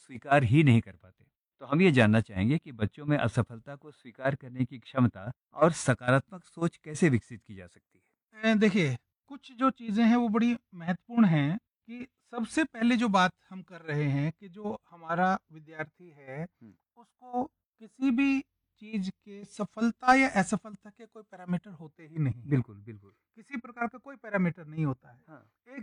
स्वीकार ही नहीं कर पाते। तो हम ये जानना चाहेंगे कि बच्चों में असफलता को स्वीकार करने की क्षमता और सकारात्मक सोच कैसे विकसित की जा सकती है? देखिए, कुछ जो चीज़ें हैं वो बड़ी महत्वपूर्ण हैं कि सबसे पहले जो बात हम कर रहे हैं कि जो हमारा विद्यार्थी है, हुँ, उसको किसी भी चीज़ के सफलता या असफलता के कोई पैरामीटर होते ही नहीं हैं। बिल्कुल, बिल्कुल। किसी प्रकार का कोई पैरामीटर नहीं होता है। हाँ। एक